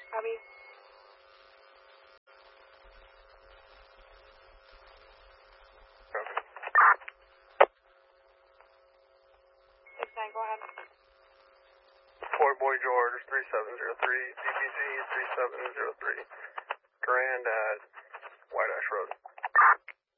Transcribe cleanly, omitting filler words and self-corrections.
Copy. 6-9, go ahead. Fort Boy George 3703, CPC 3703, Grand at White Ash Road.